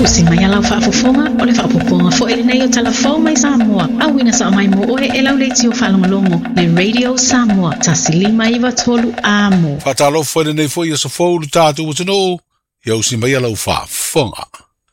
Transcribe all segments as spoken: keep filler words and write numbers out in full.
Usi mai ala whaafofonga o le whaapoponga fo ele nei o talafau mai Samoa. Awina sa mai mo oe e lau leiti o whalongolongo le Radio Samoa. Tasilima iwa tolu amo. Whatalo fo ele nei fo i o sa fōlu tātu o tano. Ia usi mai ala whaafonga.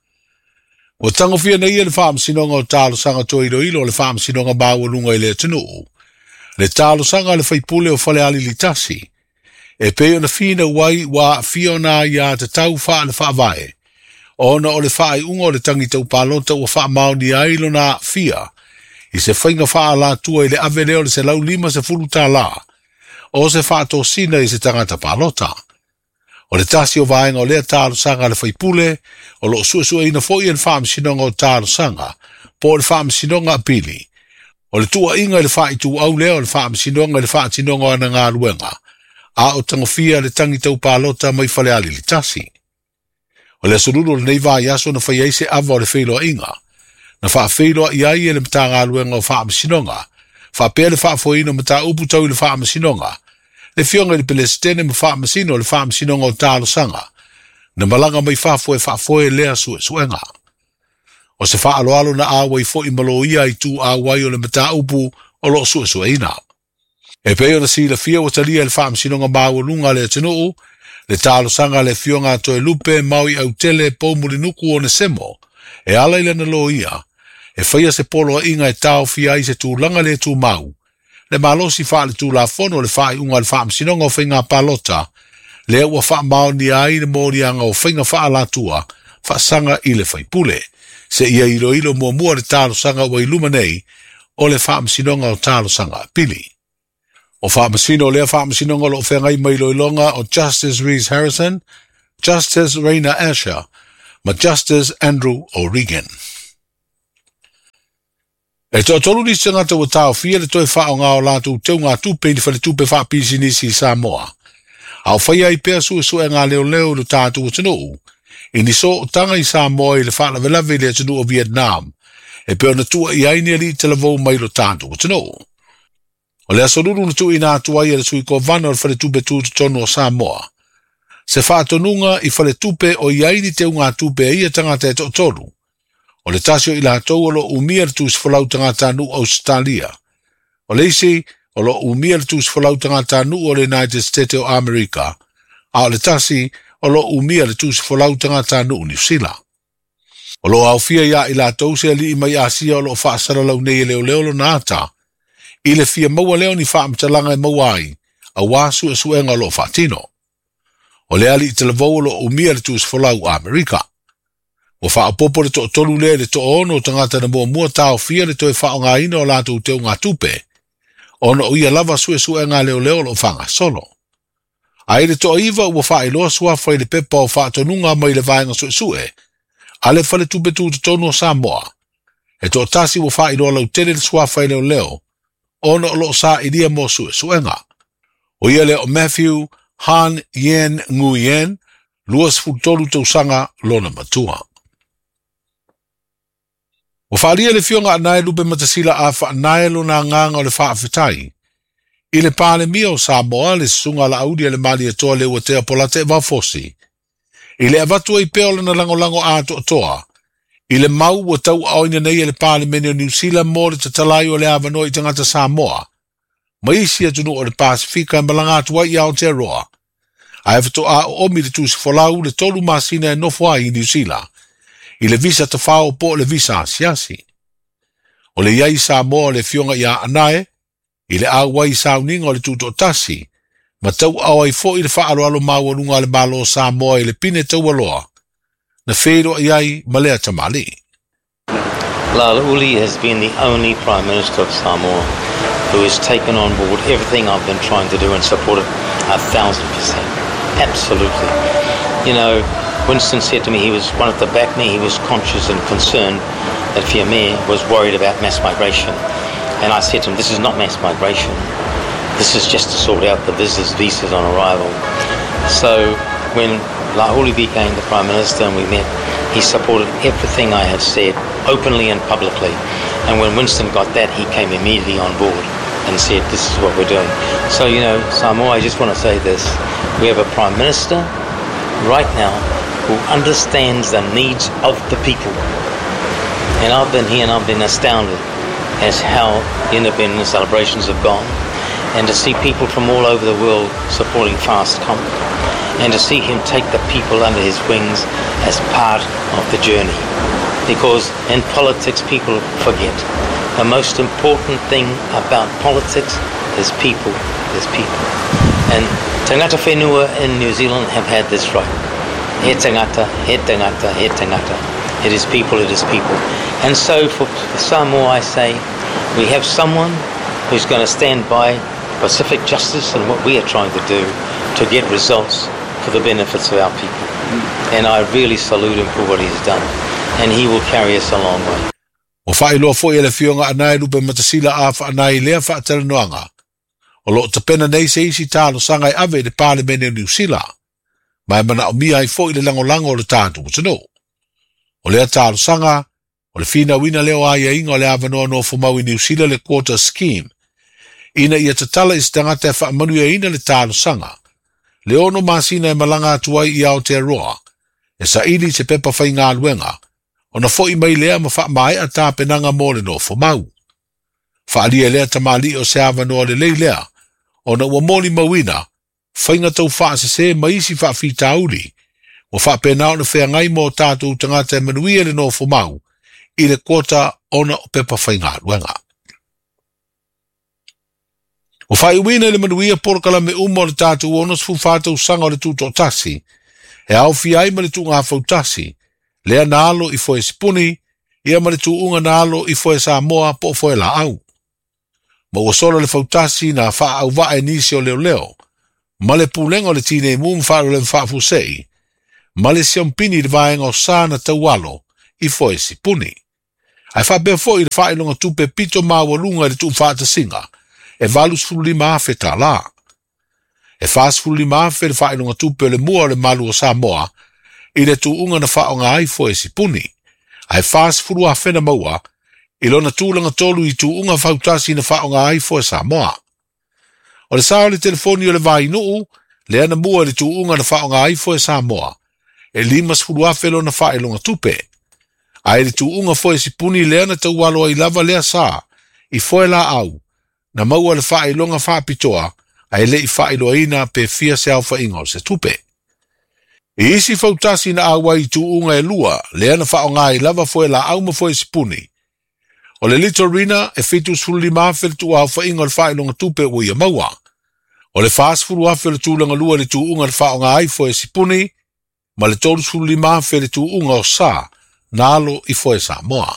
O tango fia nei e le whaamsinonga o tālo sanga to ilo ilo le whaamsinonga bawa lunga i le tanu. Le tālo sanga le whaipule o whale ali li tasi. E peo na fina wai wa fiona ia te tau wha le whaavae. Ona o le whaai unga o le tangita upalota ua wha maoni ailo na fia. I se whainga wha la tua i le ave leo le se lau lima se fulu tā la. O se wha tō sina i se tangata palota. O le tasi o vaenga o lea tālo sanga le whaipule, o lo sua sua ina fo i en whaam sinonga o tālo sanga, po le whaam sinonga apili. O le tua inga i le wha i tu au leo o le whaam sinonga i le wha sinonga o ana ngā ruenga. A o tangofia le tangita upalota mai whale ali li tasi. O le asururu le nei vai aso na whai eise ava o le whailoa inga. Na wha whailoa i ai e le mta ngā luenga o wha amasinonga. Wha pēr le wha foino mta upu tau i le wha amasinonga. Le fionga i le pelestene ma wha amasino le wha amasinonga o tālo sanga. Na malanga mai wha foe wha foe lea sue suenga. O se wha alo alo na awa i fo i malo ia i tu awai o le mta upu o lo sue sueina. E peo na si la fia o talia le wha amasinonga maua lunga le atinuu. Le tālo sanga le fionga to e lupe maui au tele po mulinuku o ne semo. E ala ila na lo ia. E whaia se polo a inga e tau fia i se tū langa le tū mau. Le malosi wha le tū la fono le wha i unga le wha amsinonga o whainga palota. Le ua wha mao ni ai le mōri anga o whainga wha la tua. Wha sanga i le whaipule. Se ia ilo ilo mua mua le tālo sanga wa iluma nei. O le wha amsinonga o tālo sanga pili. O whaamasino lea whaamasinonga lo whengai mai loilonga o Justice Rees Harrison, Justice Raina Asher, ma Justice Andrew O'Regan. E toa tolu ni se ngata wa tau fia le toi wha o ngā o lātu tau ngā tupe ni whale tupe wha pisinisi i Samoa. Au whaia i pēr sua sua ngā leo leo lo tātu o tanu. I ni so o tanga i Samoa i le wha la velave le tanu o Vietnam. E pēr na tua i aini ali te lavou mai lo tātu o tanu. O le asoruru na tu ina atua i le sui ko vana o le whale tupe tu tonu o Samoa. Se wha atonunga i whale tupe o iaini te unga tupe e ia tangata e to tonu. O le tasio i la tau o lo umia le tu sifolau tangata nu Australia. O le isi o lo umia le tu sifolau tangata nu o le United States o America. A o le tasi o lo umia le tu sifolau tangata nu New Zealand. O lo aufia ia i la tau se li i mai asia o lo whaasara lau nei leo leo lo nata. I le fia maua leo ni wha amtalanga e mauai, a wasu e suenga lo whatino. O le ali i te lavou lo umia le tuus folau Amerika. O wha apopo le to tolu le le to ono tangata na mua mua tau fia le to e wha o ngā ina o lātu teo ngā tupe. Ono o ia lava sue suenga leo leo lo whanga solo. A le to iwa ua wha i loa sua whai le pepa o wha tonunga mai le vaenga sue sue. A le whale tupe tu tonu o Samoa. E to tasi ua wha i loa lau tere le sua whai leo leo. Ono lo sa idia mo sue suenga. O ia le o Matthew Han Yen Nguyen, luas futolu tau sanga lona matua. O whaalia le fionga anae lupe matasila a wha anae lona nganga o le wha awhitai. I le pāle mia o Samoa le sunga la audia le mali e toa le ua tea polate e wafosi. I le avatua i peola na lango lango ato o toa. I le mau wa tau aoina nei e le pāle mene o New Zealand mo le tatalai o le awano i tangata Samoa. Ma isi atunu o le Pasifika e malanga atua i Aotearoa. A e fato a o omi le tusi folau le tolu masina e nofua i New Zealand. I le visa ta whao po le visa asiasi. O le iai Samoa le fionga i a anae. I le awa i sauninga o le tuto tasi. Ma tau awa i fo i le whaaro alo maua lunga le malo Samoa i le pine tau aloa. Na whero iai malea tamali. Lala Uli has been the only Prime Minister of Samoa who has taken on board everything I've been trying to do and supported a thousand percent. Absolutely. You know, Winston said to me he was wanted to back me, he was conscious and concerned that Fiamare was worried about mass migration. And I said to him, this is not mass migration. This is just to sort out the visitors' visas on arrival. So when Lauli became the Prime Minister and we met, he supported everything I had said openly and publicly. And when Winston got that, he came immediately on board and said, this is what we're doing. So, you know, Samoa, I just want to say this. We have a Prime Minister right now who understands the needs of the people. And I've been here and I've been astounded as how independence celebrations have gone, and to see people from all over the world supporting FASTCOM, and to see him take the people under his wings as part of the journey. Because in politics people forget. The most important thing about politics is people, is people. And Tangata Whenua in New Zealand have had this right. He tangata, he tangata, he tangata. It is people, it is people. And so for Samoa I say, we have someone who's going to stand by Pacific justice and what we are trying to do to get results for the benefits of our people. And I really salute him for what he's done. And he will carry us a long way. O whaeloa fo ele fionga anai lupe matasila a wha anai lea wha ataranuanga. O lo te pena nei se isi tālo sangai ave de pāle mene New Zealand. Mai mana o mia i fo i le lango lango o le tātu utano. O lea tālo sanga, o le fina wina leo aia inga o le avanoa no fumau i New Zealand le quota scheme. Ina ia tatala is tangata e wha manuia ina le tālo sanga. Le ono masina e malanga atuai i Aotearoa. E sa ili se pepa whai ngā luenga. O na fo i mai lea ma wha mai a tā penanga mōle no fumau. Wha alia lea tamali o se avanoa le lei lea. O na ua mōli mawina. Whainga tau wha se se maisi wha whita uli. O wha penao na whea ngai mō tātou tangata e manuia le no fumau. I le kota ona o pepa whai ngā luenga. O whai uina le manuia porkala me umo le tātou ona sfu whātou sanga o le tūto tasi. E au fiai ma le tū ngā fautasi. Lea nalo i foe sipuni, ia ma le tū unga nalo i foe Samoa po foe la au. Ma ua sola le fautasi na wha au wa e nisi o leo leo. Ma le pūlenga o le tine mum wha le wha fusei. Ma le siompini le vaenga o sāna taualo i foe sipuni. Ai wha bea foe i le wha ilonga tupe pito mawalunga le tū wha singa. E valus fulu lima afe tā la. E whaas fulu lima afe le wha ilonga tupe le mua le malu o Samoa. I le tu unga na wha o ngā ai foe sipuni. Ai whaas fulu a whena maua. I lona tūlanga tolu i tu unga fautasi na wha o ngā ai foe Samoa. O le sao le telefoni o le vai nuu. Le ana mua le tu unga na wha o ngā ai foe Samoa. E limas fulu a whelo na wha ilonga tupe. Ai le tu unga foe sipuni le ana tau waloa i lava lea sa. I foe la au. Na maua le wha ilonga wha pitoa. Ai le i wha iloa ina pe fia se au wha ingo se tupe. I isi fautasi na awa i tu unga e lua, le ana wha o ngā i lava foe la au ma foe sipuni. O le Little Rina e fitus fulu lima afe le tu au wha ingo le wha ilonga tupe ua ia maua. O le fast fulu afe le tu langa lua le tu unga le wha o ngā ai foe sipuni, ma le tolus fulu lima afe le tu unga o sa, nalo i foe Samoa.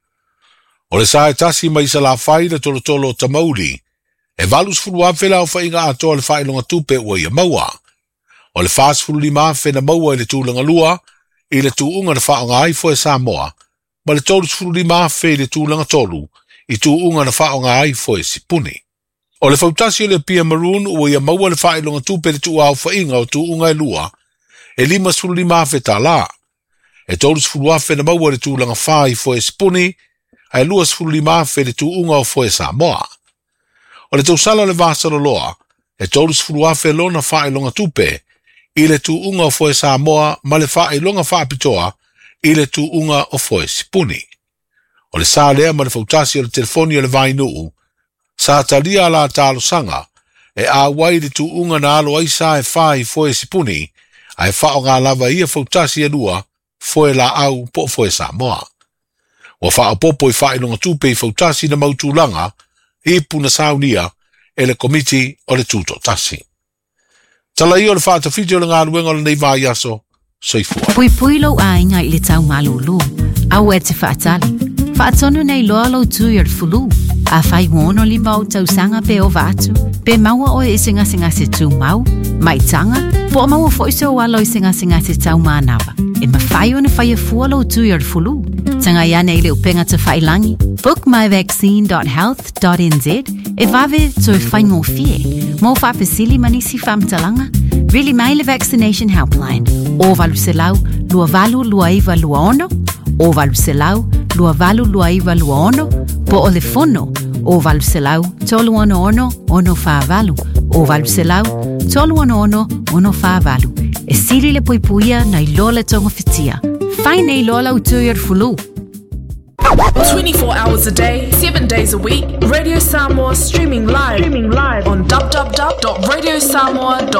O le sa e tasi ma isa la whai le tolo tolo o tamauri, e valus fulu afe le au wha inga atoa le wha ilonga tupe ua ia maua. O le fast fulu lima afe na maua i le tūlanga lua, i le tūunga na wha o ngā ai foe Samoa, ma le tolus fulu lima afe i le tūlanga tolu, i tūunga na wha o ngā ai foe sipuni. O le fautasi o le pia maroon ua ia maua le wha ilonga tupe le tū au wha inga o tūunga e lua, e limas fulu lima afe tā la. E tolus fulu afe na maua le tūlanga wha i foe sipuni, ai luas fulu lima afe le tūunga o foe Samoa. O le tausala le vasalo loa, e tolus fulu afe lona wha ilonga tupe, i le tu unga o foe Samoa ma le wha ilonga wha pitoa i le tu unga o foe sipuni. O le sa lea ma le fautasi o le telefoni o le vai nuu, sa talia la talo sanga, e a wai le tu unga na alo aisa e wha i foe sipuni, a e wha o ngā lava ia fautasi e lua, foe la au po foe Samoa. O wha o popo i wha ilonga tupe i fautasi na mautulanga, i puna saunia e le komiti o le tuto tasi. Tala i o le whaata whiti o le ngā ruenga o le nei vai aso, soifua. Pui pui lau a inga i le tau malulu, au e te whaatali. Whaatonu nei loa lau tui ar fulu, a whai wono li mau tau sanga pe o vatu, pe maua o e singa singa se tu mau, mai tanga, po maua foiso o alo i singa singa se tau manawa. E ma whai o ne whai a fua lau tui ar fulu. Tanga ia nei leo penga te whai langi, book my vaccine dot health dot n z, e vave tui whai ngō fie, mō whapesili manisi whamtalanga, really maile vaccination helpline, o valu se lau, lua valu lua iwa lua ono, o valu se lau, lua valu lua iwa lua ono, po o le fono, o valu se lau, tolu ono ono, ono wha valu, o valu se lau, tolu ono ono, ono wha valu. e siri le poipuia na iloa le tonga fitia. Whai nei loa lau tui ar fulu. twenty-four hours a day, seven days a week. Radio Samoa streaming live, streaming live on w w w dot radio samoa dot